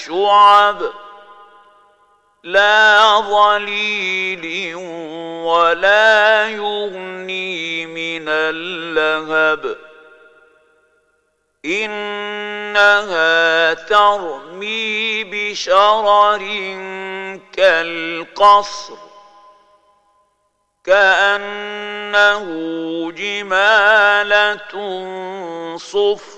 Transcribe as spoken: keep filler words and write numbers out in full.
شعب لا ظليل ولا يغني من اللهب إنها ترمي بشرر كالقصر كأنه جمالة صفر